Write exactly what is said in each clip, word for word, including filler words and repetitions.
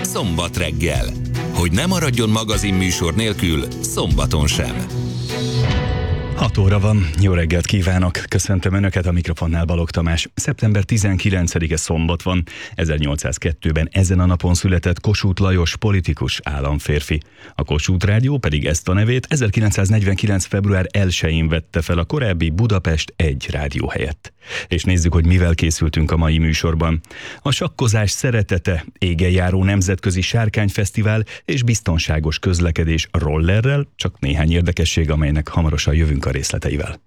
Szombat reggel. Hogy ne maradjon magazinműsor nélkül szombaton sem. hat óra van, jó reggelt kívánok, köszöntöm Önöket, a mikrofonnál Balogh Tamás. szeptember tizenkilencedike szombat van, ezernyolcszázkettőben ezen a napon született Kossuth Lajos politikus államférfi. A Kossuth Rádió pedig ezt a nevét ezerkilencszáznegyvenkilenc február elsején vette fel a korábbi Budapest egy rádió helyett. És nézzük, hogy mivel készültünk a mai műsorban. A sakkozás szeretete, égen járó nemzetközi sárkányfesztivál és biztonságos közlekedés rollerrel, csak néhány érdekesség, amelynek hamarosan jövünk a részleteivel.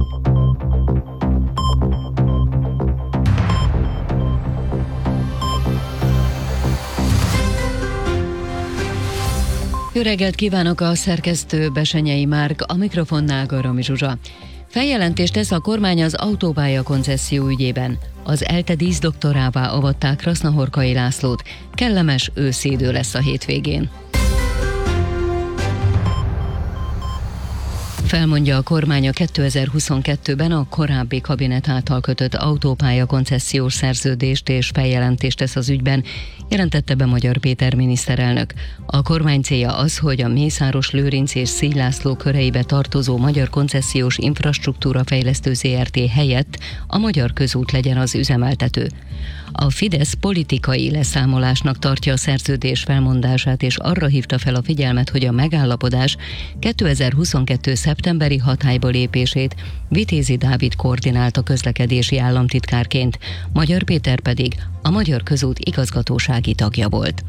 Jó reggelt kívánok, a szerkesztő Besenyei Márk, a mikrofonnál Garomi Zsuzsa. Feljelentést tesz a kormány az autópálya koncesszió ügyében. Az ELTE díszdoktorává avatták Krasznahorkai Lászlót. Kellemes őszi idő lesz a hétvégén. Felmondja a kormány a kétezer-huszonkettőben a korábbi kabinet által kötött autópálya koncesziós szerződést, és feljelentést tesz az ügyben, jelentette be Magyar Péter miniszterelnök. A kormány célja az, hogy a Mészáros Lőrinc és Szíj László köreibe tartozó Magyar Koncesziós Infrastruktúra Fejlesztő zé er té helyett a Magyar Közút legyen az üzemeltető. A Fidesz politikai leszámolásnak tartja a szerződés felmondását, és arra hívta fel a figyelmet, hogy a megállapodás kétezer-huszonkettő szeptemberi hatályba lépését Vitézi Dávid koordinálta közlekedési államtitkárként, Magyar Péter pedig a Magyar Közút igazgatósági tagja volt.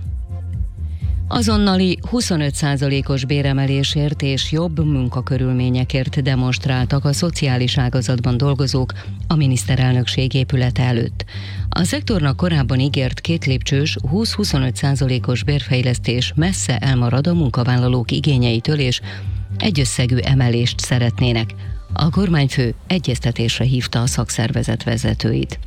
Azonnali huszonöt százalékos béremelésért és jobb munkakörülményekért demonstráltak a szociális ágazatban dolgozók a miniszterelnökség épülete előtt. A szektornak korábban ígért két lépcsős húsz-huszonöt százalékos bérfejlesztés messze elmarad a munkavállalók igényeitől, és egyösszegű emelést szeretnének. A kormányfő egyeztetésre hívta a szakszervezet vezetőit.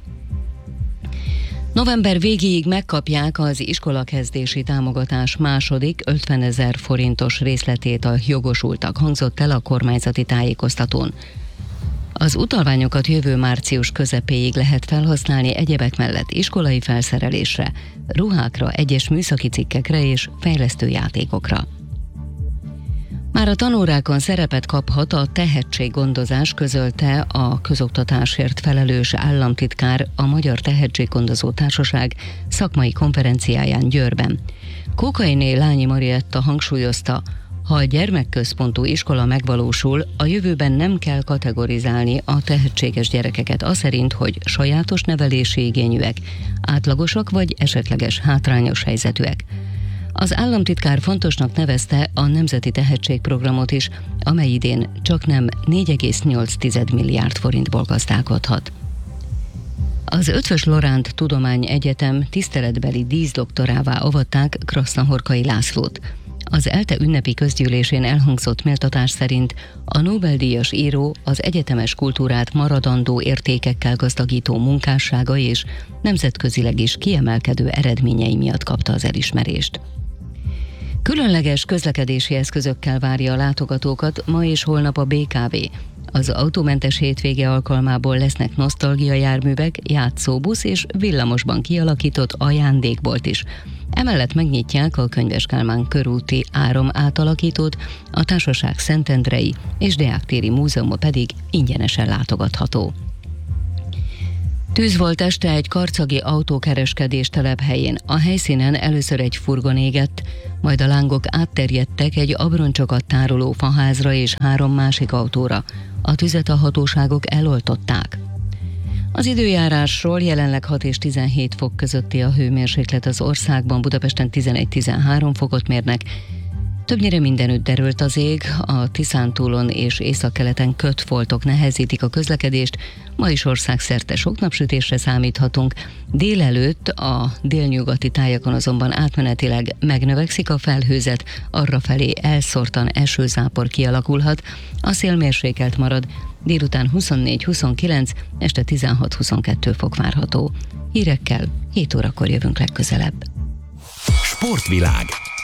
November végéig megkapják az iskolakezdési támogatás második ötvenezer forintos részletét a jogosultak, hangzott el a kormányzati tájékoztatón. Az utalványokat jövő március közepéig lehet felhasználni egyebek mellett iskolai felszerelésre, ruhákra, egyes műszaki cikkekre és fejlesztő játékokra. Már a tanórákon szerepet kaphat a tehetséggondozás, közölte a közoktatásért felelős államtitkár a Magyar Tehetséggondozó Társaság szakmai konferenciáján Győrben. Kókainé Lányi Marietta hangsúlyozta, ha a gyermekközpontú iskola megvalósul, a jövőben nem kell kategorizálni a tehetséges gyerekeket aszerint, hogy sajátos nevelési igényűek, átlagosak vagy esetleges hátrányos helyzetűek. Az államtitkár fontosnak nevezte a Nemzeti Tehetségprogramot is, amely idén csaknem négy egész nyolc milliárd forintból gazdálkodhat. Az Eötvös Loránd Tudományegyetem tiszteletbeli díszdoktorává avatták Krasznahorkai Lászlót. Az ELTE ünnepi közgyűlésén elhangzott méltatás szerint a Nobel-díjas író az egyetemes kultúrát maradandó értékekkel gazdagító munkássága és nemzetközileg is kiemelkedő eredményei miatt kapta az elismerést. Különleges közlekedési eszközökkel várja a látogatókat ma és holnap a bé ká vé. Az autómentes hétvége alkalmából lesznek nosztalgia járművek, játszóbusz és villamosban kialakított ajándékbolt is. Emellett megnyitják a Könyves Kálmán körúti áram átalakítót, a Társaság Szentendrei és Deák-téri múzeuma pedig ingyenesen látogatható. Tűz volt este egy karcagi autókereskedés telephelyén. A helyszínen először egy furgon égett, majd a lángok átterjedtek egy abroncsokat tároló faházra és három másik autóra. A tüzet a hatóságok eloltották. Az időjárásról: jelenleg hat és tizenhét fok közötti a hőmérséklet az országban, Budapesten tizenegy-tizenhárom fokot mérnek. Többnyire mindenütt derült az ég, a Tiszántúlon és északkeleten kötfoltok nehezítik a közlekedést, ma is országszerte sok napsütésre számíthatunk. Délelőtt a délnyugati tájakon azonban átmenetileg megnövekszik a felhőzet, arrafelé elszórtan esőzápor kialakulhat, a szél mérsékelt marad, délután huszonnégy-huszonkilenc, este tizenhat-huszonkettő fok várható. Hírekkel hét órakor jövünk legközelebb. Sportvilág.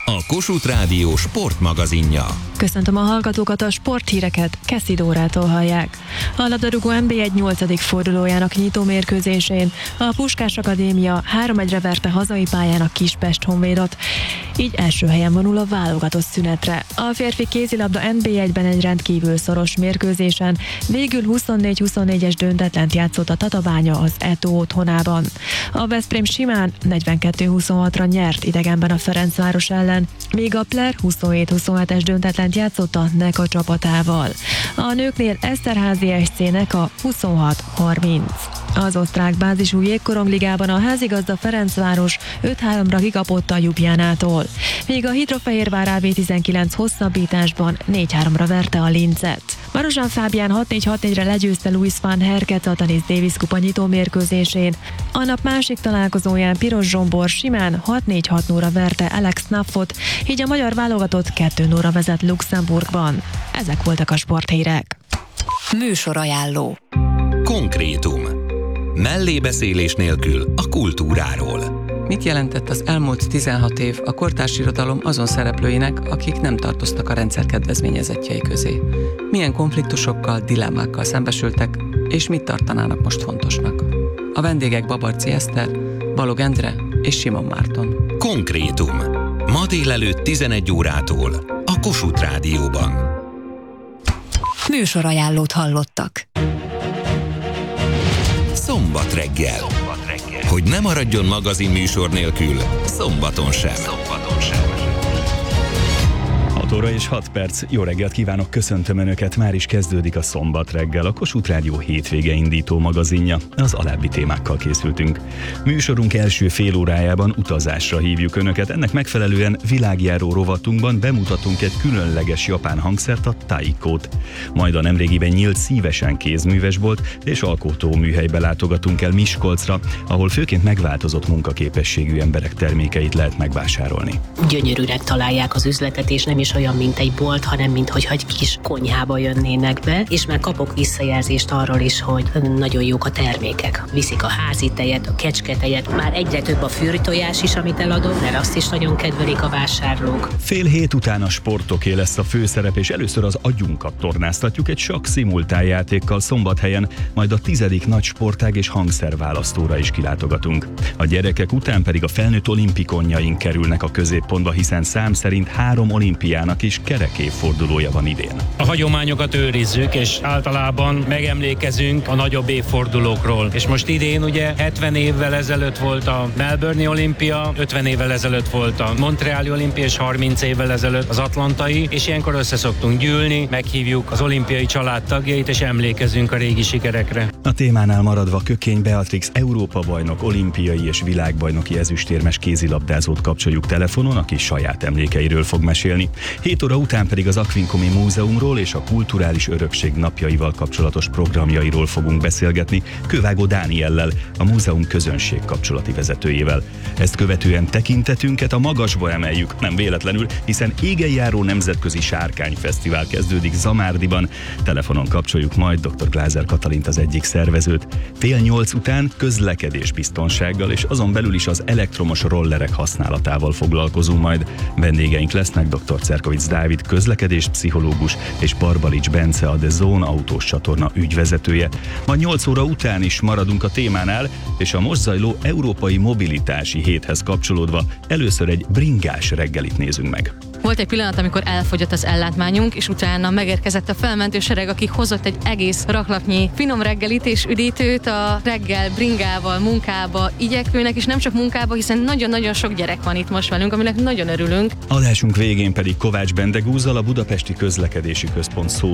a Kossuth Rádió sportmagazinja. Köszöntöm a hallgatókat, a sporthíreket Keszi Dórától hallják. A labdarúgó en bé egy nyolcadik fordulójának nyitó mérkőzésén a Puskás Akadémia három egyre verte hazai pályán a Kispest Honvédot. Így első helyen vonul a válogatott szünetre. A férfi kézilabda en bé egyben egy rendkívül szoros mérkőzésen végül huszonnégy huszonnégyes döntetlent játszott a Tatabánya az é té o otthonában. A Veszprém simán negyvenkettő huszonhatra nyert idegenben a Ferencváros ellen, míg a Pler huszonhét huszonhetes döntetlent játszott a Neka csapatával. A nőknél Eszterházi es cé-nek a huszonhat harminc. Az osztrák bázisú jégkorongligában a házigazda Ferencváros öt háromra kikapott a Ljubljánától, míg a Hidrofehérvár á vé tizenkilenc hosszabbításban négy háromra verte a Linzet. Marozsán Fábián hat négy hat négyre legyőzte Louis van Herket a Tennis Davis kupa nyitó mérkőzésén. A nap másik találkozóján Piros Zsombor simán hat négy hat nulla verte Alex Knaffot, így a magyar válogatott kettő nulla vezet Luxemburgban. Ezek voltak a sporthírek. Műsorajánló. Konkrétum. Mellébeszélés nélkül a kultúráról. Mit jelentett az elmúlt tizenhat év a kortárs irodalom azon szereplőinek, akik nem tartoztak a rendszer kedvezményezettjei közé? Milyen konfliktusokkal, dilemmákkal szembesültek, és mit tartanának most fontosnak? A vendégek Babarczy Eszter, Balog Endre és Simon Márton. Konkrétum. Ma délelőtt tizenegy órától a Kossuth Rádióban. Műsorajánlót hallottak. Szombat reggel. Hogy ne maradjon magazin műsor nélkül, szombaton sem. Szombaton sem. hat óra és hat perc. Jó reggelt kívánok, köszöntöm Önöket. Már is kezdődik a Szombat reggel, a Kossuth Rádió hétvége indító magazinja. Az alábbi témákkal készültünk. Műsorunk első fél órájában utazásra hívjuk Önöket. Ennek megfelelően világjáró rovatunkban bemutatunk egy különleges japán hangszert, a taikót. Majd a nemrégiben nyílt Szívesen kézművesbolt és alkotóműhelybe látogatunk el Miskolcra, ahol főként megváltozott munkaképességű emberek termékeit lehet megvásárolni. Gyönyörűnek találják az üzletet, és nem is olyan, mint egy bolt, hanem minthogyha egy kis konyhába jönnének be, és már kapok visszajelzést arról is, hogy nagyon jók a termékek. Viszik a házi tejet, a kecsketejet, már egyre több a fűrtojás is, amit eladok, mert azt is nagyon kedvelik a vásárlók. Fél hét után a sportoké lesz a főszerep, és először az agyunkat tornáztatjuk egy sakk szimultánjátékkal Szombathelyen, majd a tizedik nagy sportág és hangszerválasztóra is kilátogatunk. A gyerekek után pedig a felnőtt olimpikonjaink kerülnek a középpontba, hiszen szám szerint három olimpiának is kerekévfordulója van idén. A hagyományokat őrizzük, és általában megemlékezünk a nagyobb évfordulókról. És most idén ugye hetven évvel ezelőtt volt a Melbourne-i olimpia, ötven évvel ezelőtt volt a Montreali olimpia, és harminc évvel ezelőtt az atlantai, és ilyenkor össze szoktunk gyűlni, meghívjuk az olimpiai család tagjait, és emlékezünk a régi sikerekre. A témánál maradva Kökény Beatrix Európa-bajnok, olimpiai és világbajnoki ezüstérmes kézilabdázót kapcsoljuk telefonon, aki saját emlékeiről fog mesélni. hét óra után pedig az Aquincumi Múzeumról és a kulturális örökség napjaival kapcsolatos programjairól fogunk beszélgetni Kővágó Dániellel, a múzeum közönség kapcsolati vezetőjével. Ezt követően tekintetünket a magasba emeljük, nem véletlenül, hiszen égenjáró nemzetközi sárkányfesztivál kezdődik Zamárdiban. Telefonon kapcsoljuk majd dr. Glázer Katalint, az egyik szervezőt. Fél nyolc után közlekedésbiztonsággal és azon belül is az elektromos rollerek használatával foglalkozunk majd. Vendégeink lesznek dr. Cerkovics Dávid, közlekedéspszichológus, és Barbalics Bence, a The Zone autós csatorna ügyvezetője. Majd nyolc óra után is maradunk a témánál, és a most zajló Európai Mobilitási Héthez kapcsolódva először egy bringás reggelit nézünk meg. Volt egy pillanat, amikor elfogyott az ellátmányunk, és utána megérkezett a felmentősereg, aki hozott egy egész raklapnyi finom reggelit és üdítőt a reggel bringával, munkába igyekvőnek, és nem csak munkába, hiszen nagyon-nagyon sok gyerek van itt most velünk, aminek nagyon örülünk. Adásunk végén pedig Kovács Bendegúzzal, a Budapesti Közlekedési Központ szó